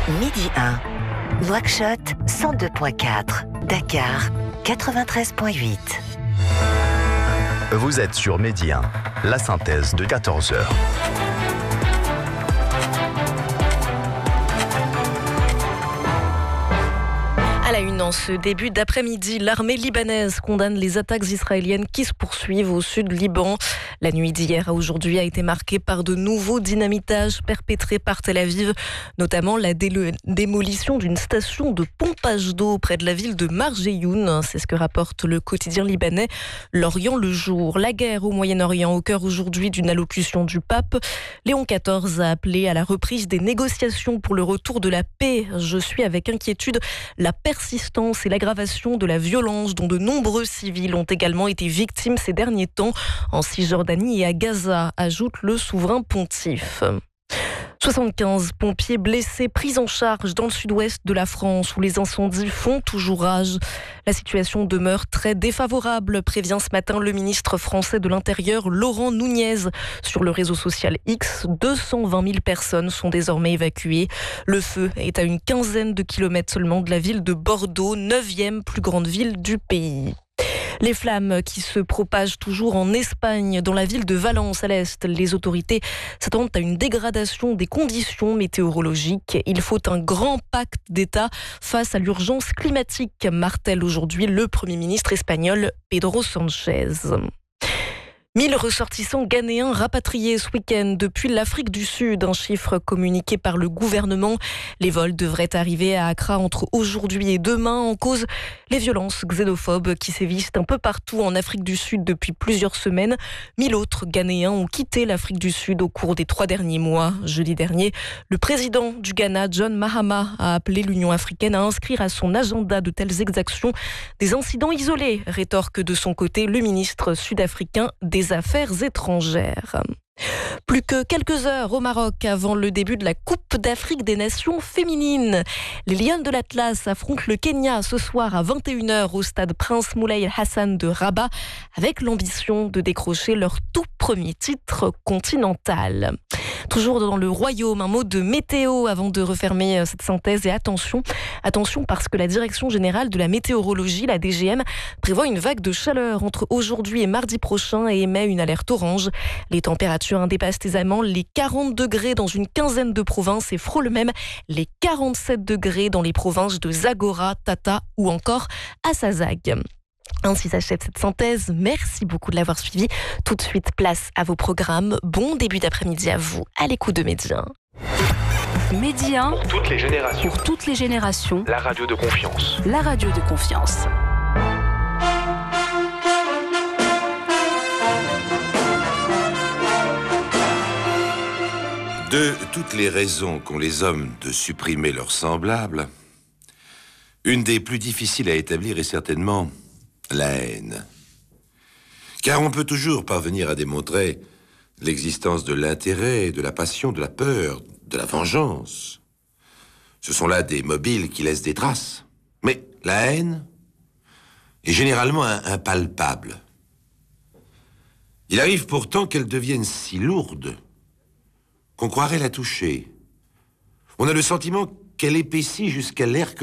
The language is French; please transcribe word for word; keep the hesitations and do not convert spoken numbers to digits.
Midi un. Nouakchott, cent deux virgule quatre. Dakar, quatre-vingt-treize virgule huit. Vous êtes sur Midi un, la synthèse de quatorze heures. À la une, en ce début d'après-midi, l'armée libanaise condamne les attaques israéliennes qui se poursuivent au sud Liban. La nuit d'hier à aujourd'hui a été marquée par de nouveaux dynamitages perpétrés par Tel Aviv, notamment la dé- démolition d'une station de pompage d'eau près de la ville de Marjeyoun. C'est ce que rapporte le quotidien libanais L'Orient le jour. La guerre au Moyen-Orient au cœur aujourd'hui d'une allocution du pape. Léon quatorze a appelé à la reprise des négociations pour le retour de la paix. Je suis avec inquiétude la persistance et l'aggravation de la violence dont de nombreux civils ont également été victimes ces derniers temps en Cisjordanie et à Gaza, ajoute le souverain pontife. soixante-quinze pompiers blessés pris en charge dans le sud-ouest de la France où les incendies font toujours rage. La situation demeure très défavorable, prévient ce matin le ministre français de l'Intérieur Laurent Nunez. Sur le réseau social X, deux cent vingt mille personnes sont désormais évacuées. Le feu est à une quinzaine de kilomètres seulement de la ville de Bordeaux, neuvième plus grande ville du pays. Les flammes qui se propagent toujours en Espagne, dans la ville de Valence à l'est. Les autorités s'attendent à une dégradation des conditions météorologiques. Il faut un grand pacte d'État face à l'urgence climatique, martèle aujourd'hui le Premier ministre espagnol Pedro Sánchez. mille ressortissants ghanéens rapatriés ce week-end depuis l'Afrique du Sud, un chiffre communiqué par le gouvernement. Les vols devraient arriver à Accra entre aujourd'hui et demain, en cause les violences xénophobes qui sévissent un peu partout en Afrique du Sud depuis plusieurs semaines. Mille autres Ghanéens ont quitté l'Afrique du Sud au cours des trois derniers mois. Jeudi dernier, le président du Ghana, John Mahama, a appelé l'Union africaine à inscrire à son agenda de telles exactions des incidents isolés, rétorque de son côté le ministre sud-africain des Affaires étrangères. Plus que quelques heures au Maroc avant le début de la Coupe d'Afrique des Nations féminines. Les Lionnes de l'Atlas affrontent le Kenya ce soir à vingt et une heures au stade Prince Moulay El Hassan de Rabat avec l'ambition de décrocher leur tout premier titre continental. Toujours dans le royaume, un mot de météo avant de refermer cette synthèse. Et attention, attention parce que la Direction générale de la météorologie, la D G M, prévoit une vague de chaleur entre aujourd'hui et mardi prochain et émet une alerte orange. Les températures dépassent aisément les quarante degrés dans une quinzaine de provinces et frôlent même les quarante-sept degrés dans les provinces de Zagora, Tata ou encore Assazag. Ainsi s'achève cette synthèse. Merci beaucoup de l'avoir suivi. Tout de suite, place à vos programmes. Bon début d'après-midi à vous, à l'écoute de Midi un. Midi un, pour toutes les générations. Pour toutes les générations. La radio de confiance. La radio de confiance. De toutes les raisons qu'ont les hommes de supprimer leurs semblables, une des plus difficiles à établir est certainement la haine. Car on peut toujours parvenir à démontrer l'existence de l'intérêt, de la passion, de la peur, de la vengeance. Ce sont là des mobiles qui laissent des traces. Mais la haine est généralement impalpable. Il arrive pourtant qu'elle devienne si lourde qu'on croirait la toucher. On a le sentiment qu'elle épaissit jusqu'à l'air que